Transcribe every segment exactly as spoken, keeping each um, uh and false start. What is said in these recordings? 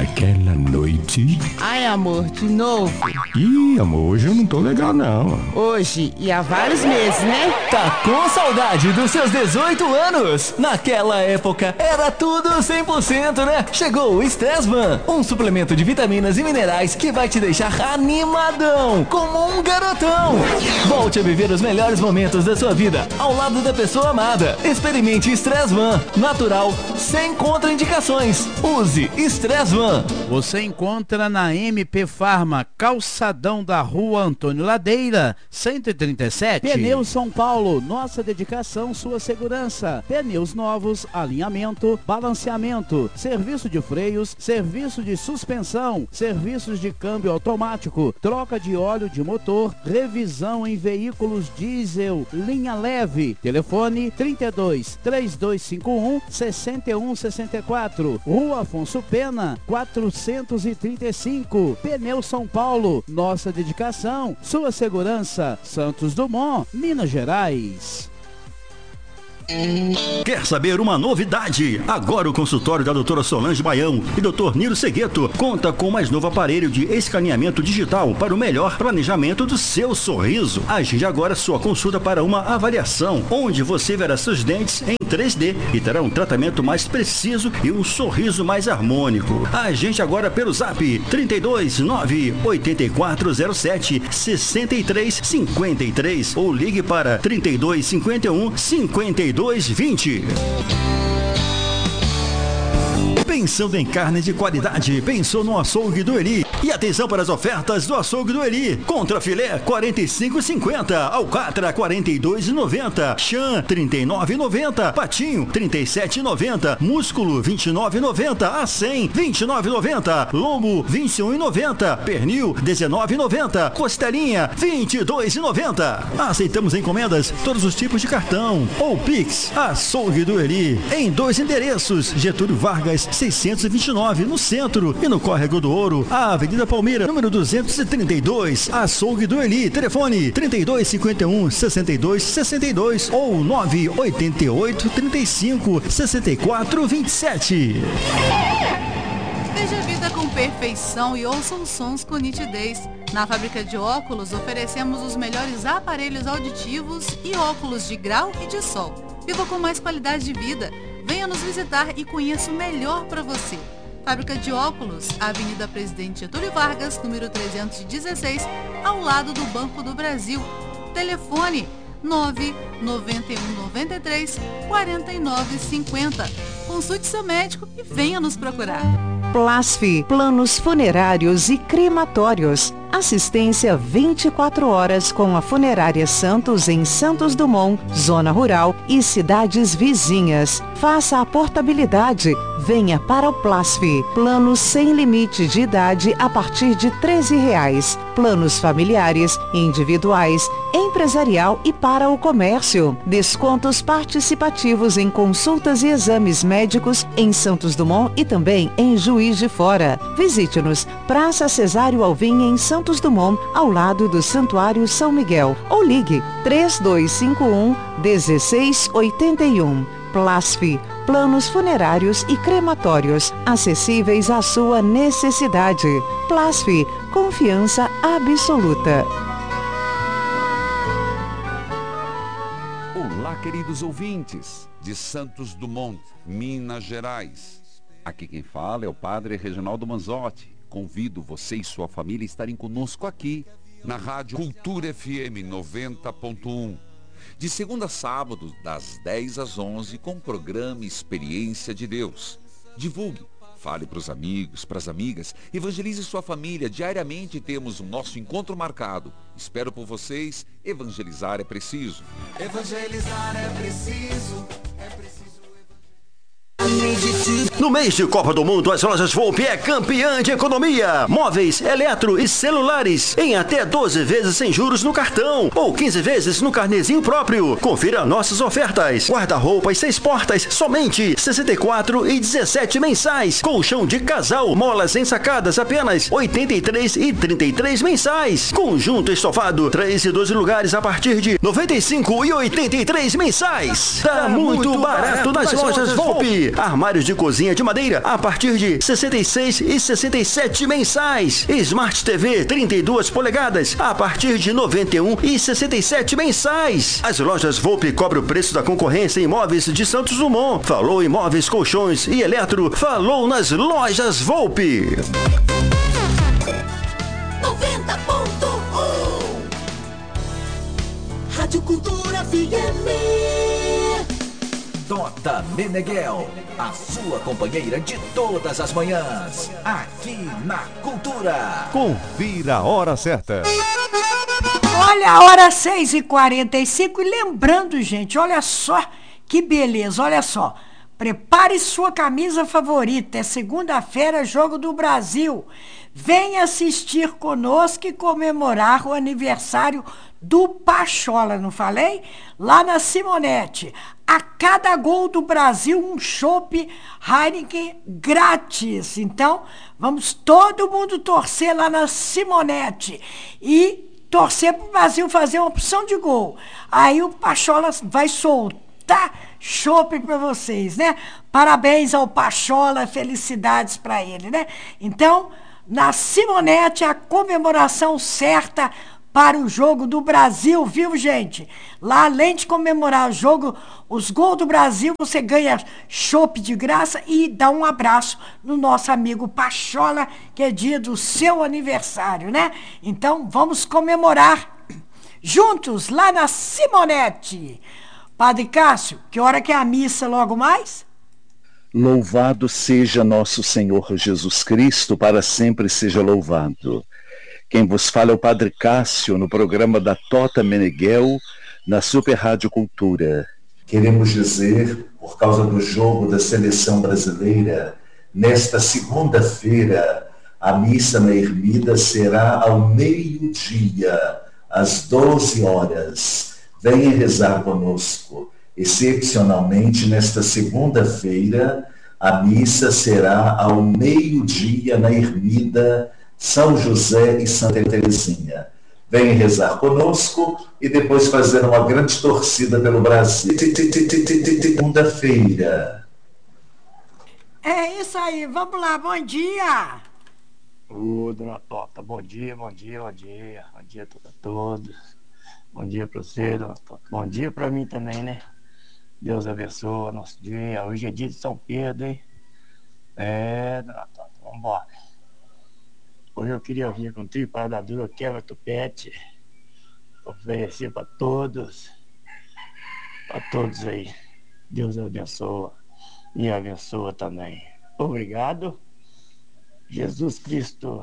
naquela noite... Ai, amor, de novo? Ih, amor, hoje eu não tô legal, não. Hoje e há vários meses, né? Tá com saudade dos seus dezoito anos? Naquela época, era tudo cem por cento, né? Chegou o Stressman, um suplemento de vitaminas e minerais que vai te deixar animadão, como um garotão. Volte a viver os melhores momentos da sua vida, ao lado da pessoa amada. Experimente Stressman, natural, sem contraindicações. Use Stressman. Você encontra na M P Farma, calçadão da Rua Antônio Ladeira, cento e trinta e sete. Pneus São Paulo, nossa dedicação, sua segurança. Pneus novos, alinhamento, balanceamento, serviço de freios, serviço de suspensão, serviços de câmbio automático, troca de óleo de motor, revisão em veículos diesel, linha leve. Telefone trinta e dois, três dois cinco um, seis um seis quatro. Rua Afonso Pena, quatrocentos e trinta e cinco. Pneu São Paulo, nossa dedicação, sua segurança. Santos Dumont, Minas Gerais. Quer saber uma novidade? Agora o consultório da doutora Solange Baião e doutor Nilo Segueto conta com o mais novo aparelho de escaneamento digital para o melhor planejamento do seu sorriso. Agende agora sua consulta para uma avaliação, onde você verá seus dentes em três D e terá um tratamento mais preciso e um sorriso mais harmônico. Agende agora pelo zap trinta e dois, nove oito quatro zero sete, seis três cinco três ou ligue para trinta e dois, cinquenta e um, cinquenta e dois, vinte. Pensando em carne de qualidade, pensou no açougue do Eli. E atenção para as ofertas do açougue do Eli. Contra filé quarenta e cinco reais e cinquenta centavos, alcatra quarenta e dois reais e noventa centavos, chã trinta e nove reais e noventa centavos, patinho trinta e sete reais e noventa centavos, músculo vinte e nove reais e noventa centavos, a cem vinte e nove reais e noventa centavos, lombo vinte e um reais e noventa centavos, pernil dezenove reais e noventa centavos, costelinha vinte e dois reais e noventa centavos. Aceitamos encomendas, todos os tipos de cartão ou Pix. Açougue do Eli, em dois endereços, Getúlio Vargas seiscentos e vinte e nove, no centro, e no Córrego do Ouro, a Avenida Palmeira, número duzentos e trinta e dois, Açougue do Eli. Telefone trinta e dois, cinquenta e um, sessenta e dois, sessenta e dois ou nove oito oito, trinta e cinco, sessenta e quatro, vinte e sete. Veja a vida com perfeição e ouça os sons com nitidez. Na Fábrica de Óculos oferecemos os melhores aparelhos auditivos e óculos de grau e de sol. Viva com mais qualidade de vida. Venha nos visitar e conheça o melhor para você. Fábrica de Óculos, Avenida Presidente Getúlio Vargas, número trezentos e dezesseis, ao lado do Banco do Brasil. Telefone nove nove um nove três, quatro nove cinco zero. Consulte seu médico e venha nos procurar. Plasf, planos funerários e crematórios. Assistência vinte e quatro horas com a Funerária Santos em Santos Dumont, Zona Rural e cidades vizinhas. Faça a portabilidade. Venha para o Plasf. Planos sem limite de idade a partir de treze reais. Planos familiares, individuais, empresarial e para o comércio. Descontos participativos em consultas e exames médicos em Santos Dumont e também em Juiz de Fora. Visite-nos, Praça Cesário Alvim em Santos Dumont, ao lado do Santuário São Miguel. Ou ligue três dois cinco um, um seis oito um. Plasf, planos funerários e crematórios, acessíveis à sua necessidade. Plasf, confiança absoluta. Olá, queridos ouvintes de Santos Dumont, Minas Gerais. Aqui quem fala é o Padre Reginaldo Manzotti. Convido você e sua família a estarem conosco aqui na Rádio Cultura F M noventa ponto um. De segunda a sábado, das dez às onze, com o programa Experiência de Deus. Divulgue, fale para os amigos, para as amigas, evangelize sua família. Diariamente temos o nosso encontro marcado. Espero por vocês. Evangelizar é preciso. Evangelizar é preciso. É preciso. No mês de Copa do Mundo, as lojas Volpe é campeã de economia. Móveis, eletro e celulares em até doze vezes sem juros no cartão ou quinze vezes no carnezinho próprio. Confira nossas ofertas. Guarda-roupas seis portas, somente sessenta e quatro reais e dezessete mensais. Colchão de casal, molas ensacadas, apenas oitenta e três reais e trinta e três mensais. Conjunto estofado, três e doze lugares a partir de noventa e cinco reais e oitenta e três mensais. Tá muito barato nas lojas Volpe. Armários de cozinha linha de madeira a partir de sessenta e seis e sessenta e sete mensais. Smart T V trinta e duas polegadas a partir de noventa e um e sessenta e sete mensais. As lojas Volpe cobram o preço da concorrência em imóveis de Santos Dumont. Falou imóveis, colchões e eletro. Falou nas lojas Volpe. noventa ponto um Rádio Cultura F M. Tota Meneghel, a sua companheira de todas as manhãs, aqui na Cultura. Confira a hora certa. Olha a hora seis e quarenta e cinco e lembrando, gente, olha só que beleza, olha só. Prepare sua camisa favorita, é segunda-feira, Jogo do Brasil. Venha assistir conosco e comemorar o aniversário do Pachola, não falei? Lá na Simonete. A cada gol do Brasil, um chopp Heineken grátis. Então, vamos todo mundo torcer lá na Simonete e torcer para o Brasil fazer uma opção de gol. Aí o Pachola vai soltar chopp para vocês, né? Parabéns ao Pachola, felicidades para ele, né? Então, na Simonete, a comemoração certa para o Jogo do Brasil, viu, gente? Lá, além de comemorar o jogo, os gols do Brasil, você ganha chopp de graça e dá um abraço no nosso amigo Pachola, que é dia do seu aniversário, né? Então, vamos comemorar juntos lá na Simonete. Padre Cássio, que hora que é a missa logo mais? Louvado seja nosso Senhor Jesus Cristo, para sempre seja louvado. Quem vos fala é o Padre Cássio, no programa da Tota Meneghel, na Super Rádio Cultura. Queremos dizer, por causa do jogo da seleção brasileira, nesta segunda-feira, a missa na Ermida será ao meio-dia, às doze horas. Venha rezar conosco. Excepcionalmente, nesta segunda-feira, a missa será ao meio-dia na Ermida São José e Santa Teresinha. Venha rezar conosco e depois fazer uma grande torcida pelo Brasil. Segunda-feira. É isso aí, vamos lá, bom dia! Ô, dona Tota, bom dia, bom dia, bom dia. Bom dia a todos. Bom dia para você, dona Tota. Bom dia para mim também, né? Deus abençoe nosso dia. Hoje é dia de São Pedro, hein? É, dona Tota, vamos embora. Hoje eu queria vir contigo para dar dura quebra tupete, oferecer para todos, para todos aí. Deus abençoe e abençoa também. Obrigado, Jesus Cristo.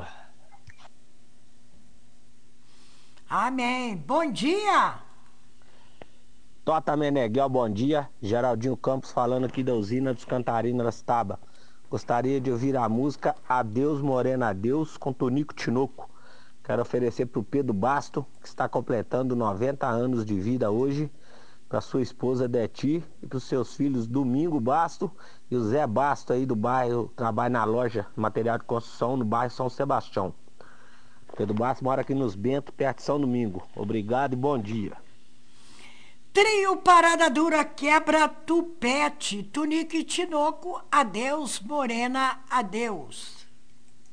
Amém. Bom dia! Tota Meneghel, bom dia. Geraldinho Campos falando aqui da usina dos Cantarinas Taba. Gostaria de ouvir a música Adeus Morena Adeus com Tonico Tinoco. Quero oferecer para o Pedro Basto, que está completando noventa anos de vida hoje, para sua esposa Deti e para os seus filhos Domingo Basto e o Zé Basto aí do bairro, trabalha na loja material de construção no bairro São Sebastião. Pedro Basto mora aqui nos Bento, perto de São Domingo. Obrigado e bom dia. Trio Parada Dura Quebra Tupete, Tunique Tinoco, adeus, Morena, adeus.